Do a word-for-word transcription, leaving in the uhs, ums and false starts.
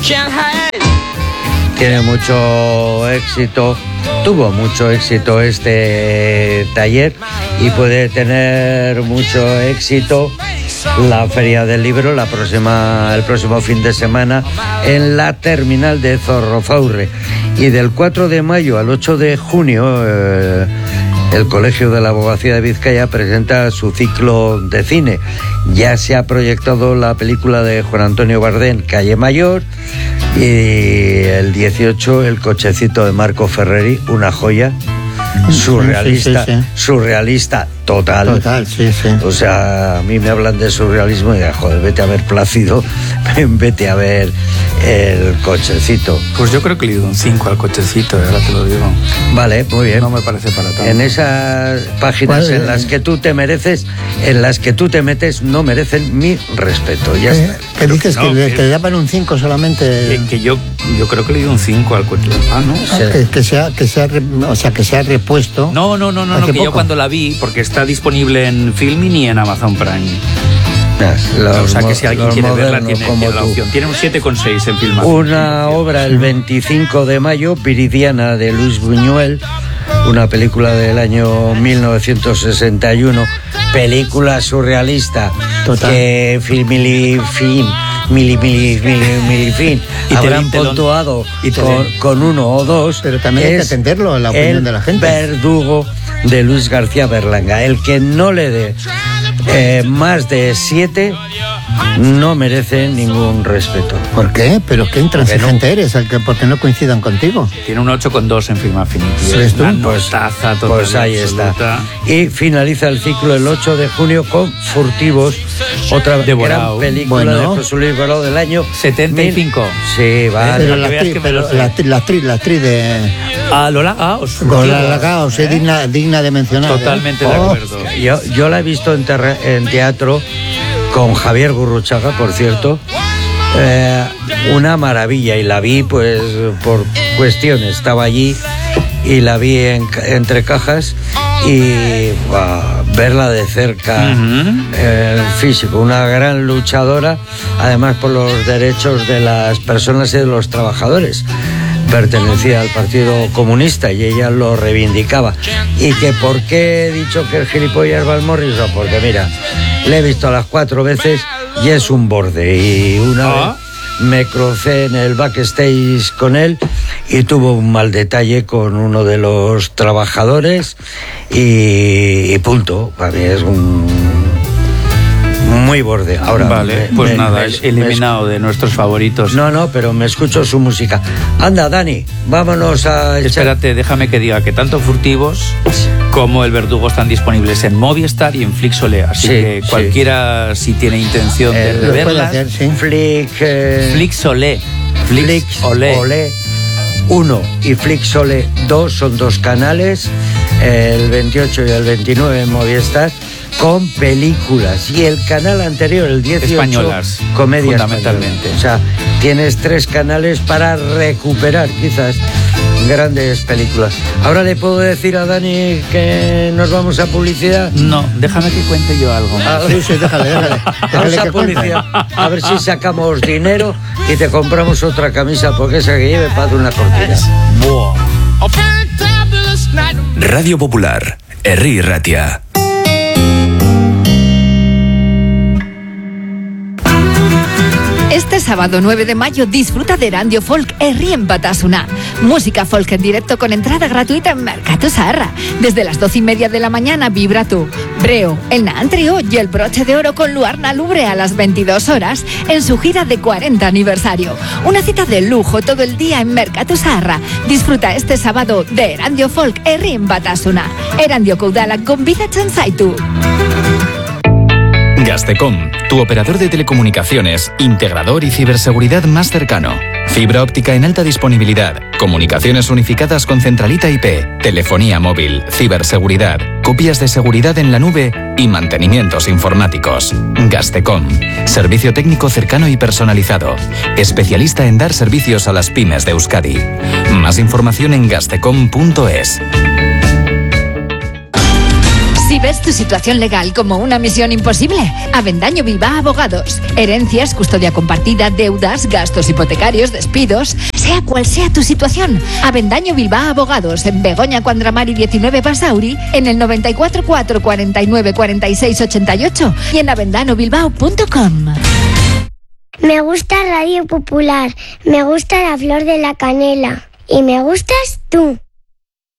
Tiene mucho éxito, tuvo mucho éxito este taller y puede tener mucho éxito la Feria del Libro la próxima, el próximo fin de semana en la terminal de Zorrozaurre. Y del cuatro de mayo al ocho de junio eh, el Colegio de la Abogacía de Vizcaya presenta su ciclo de cine. Ya se ha proyectado la película de Juan Antonio Bardén, Calle Mayor, y el dieciocho El cochecito de Marco Ferreri, una joya, surrealista, sí, sí, sí. surrealista total. Total, sí, sí. O sea, a mí me hablan de surrealismo y digo, joder, vete a ver Plácido, vete a ver El cochecito. Pues yo creo que le he dado un cinco al cochecito, ahora te lo digo. Vale, muy bien. No me parece para tanto. En esas páginas vale, en las que tú te mereces, en las que tú te metes, no merecen mi respeto. Ya ¿Eh? está. ¿Qué dices? Que, no, que, le, que, que le daban un cinco solamente. Que, que yo, yo creo que le he dado un cinco al cochecito. Ah, ¿no? Ah, sí. que, que sea, que sea, o sea, que sea repuesto. No, no, no, no, no que poco. Yo cuando la vi, porque está disponible en Filmin y en Amazon Prime. Los, o sea que si alguien quiere verla tiene, tiene la tú. opción. Tiene un siete coma seis en Filmin. Una obra el veinticinco de mayo, Viridiana, de Luis Buñuel, una película del año mil novecientos sesenta y uno, película surrealista. Total. Que Filmilifin Mili, mili, mili, milifin habrán puntuado y con, con uno o dos. Pero también hay que atenderlo a la opinión de la gente. Verdugo de Luis García Berlanga. El que no le dé eh, más de siete no merece ningún respeto. ¿Por qué? Pero qué intransigente no? eres, el que porque no coincidan contigo. Tiene un ocho coma dos en Film Affinity. ¿Eres tú? Pues, total pues ahí absoluta. Está. Y finaliza el ciclo el ocho de junio con Furtivos, otra Devorao. gran película bueno. de José Luis Borao del año setenta y cinco. Mil... Sí, vale. Pero la actriz, pero la, la actriz, la actriz de... Ah, Lola Gaos. Lola Lagaos, es digna, digna de mencionar. Totalmente ¿eh? de oh. acuerdo. Yo, yo la he visto en, terre, en teatro con Javier Gurruchaga, por cierto. Eh, una maravilla, y la vi pues por cuestiones, estaba allí y la vi en, entre cajas y wow, verla de cerca, uh-huh. el físico, una gran luchadora, además por los derechos de las personas y de los trabajadores. Pertenecía al Partido Comunista y ella lo reivindicaba. Y que por qué he dicho que el gilipollas es Val Morrison, porque mira, le he visto a las cuatro veces y es un borde. Y una ah. vez me crucé en el backstage con él y tuvo un mal detalle con uno de los trabajadores y, y punto. Para mí es un muy borde. Ahora, vale, me, pues me, nada, me, es eliminado me, de nuestros favoritos. No, no, pero me escucho su música. Anda, Dani, vámonos a... Espérate, echar... déjame que diga que tanto Furtivos como El Verdugo están disponibles en Movistar y en Flixolé. Así sí, que cualquiera, sí. si tiene intención eh, de verlas... Hacer, sí. Flix... Eh... Flixolé. Flixolé uno y Flixolé dos son dos canales, el veintiocho y el veintinueve en Movistar, con películas, y el canal anterior, el dieciocho, españolas, comedia fundamentalmente. Española. O sea, tienes tres canales para recuperar quizás grandes películas. Ahora le puedo decir a Dani que nos vamos a publicidad. No, déjame que cuente yo algo. Ah, sí, sí, déjale, déjale. Vamos a publicidad. A ver si sacamos dinero y te compramos otra camisa, porque esa que lleve para una cortina. Buah. Radio Popular, Herri Ratia. Este sábado nueve de mayo disfruta de Erandio Folk Herri en Batasuna. Música folk en directo con entrada gratuita en Mercatu Zaharra. Desde las doce y media de la mañana, Vibra tú, Breo, el Naan Trio y el Broche de Oro con Luarna Lubre a las veintidós horas en su gira de cuarenta aniversario. Una cita de lujo todo el día en Mercatu Zaharra. Disfruta este sábado de Erandio Folk Herri en Batasuna. Erandio Koudala gonbidatzen zaitu. Gaztecom, tu operador de telecomunicaciones, integrador y ciberseguridad más cercano. Fibra óptica en alta disponibilidad, comunicaciones unificadas con centralita I P, telefonía móvil, ciberseguridad, copias de seguridad en la nube y mantenimientos informáticos. Gaztecom, servicio técnico cercano y personalizado, especialista en dar servicios a las pymes de Euskadi. Más información en gaztecom punto es. Si ves tu situación legal como una misión imposible, Avendaño Bilbao Abogados. Herencias, custodia compartida, deudas, gastos hipotecarios, despidos, sea cual sea tu situación. Avendaño Bilbao Abogados en Begoña Cuandramari diecinueve Basauri, en el noventa y cuatro cuatro cuarenta y nueve cuarenta y seis ochenta y ocho y en avendano bilbao punto com. Me gusta Radio Popular, me gusta La Flor de la Canela y me gustas tú.